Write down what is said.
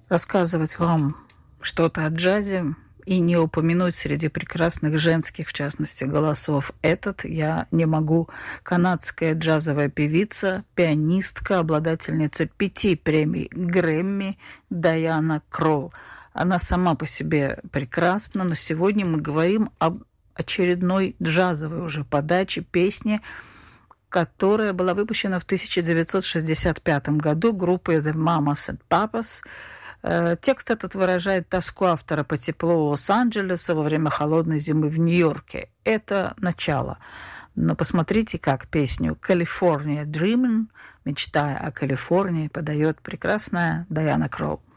рассказывать вам что-то о джазе и не упомянуть среди прекрасных женских, в частности, голосов этот я не могу. Канадская джазовая певица, пианистка, обладательница 5 премий Грэмми Дайана Кролл. Она сама по себе прекрасна, но сегодня мы говорим об очередной джазовой уже подаче песни, которая была выпущена в 1965 году группой The Mamas and Papas. Текст этот выражает тоску автора по теплу Лос-Анджелеса во время холодной зимы в Нью-Йорке. Это начало. Но посмотрите, как песню «California Dreamin'», мечтая о Калифорнии, подает прекрасная Дайана Кролл.